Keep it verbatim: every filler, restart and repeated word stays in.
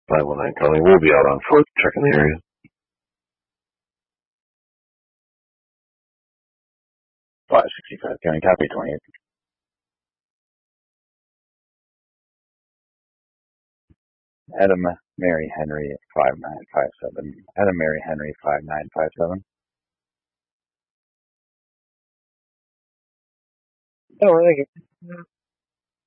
five one nine calling. We'll be out on fourth, checking the area. five sixty-five County, copy twenty-eight. Adam Mary Henry five nine five seven. Adam Mary Henry five nine five seven. Oh, thank you.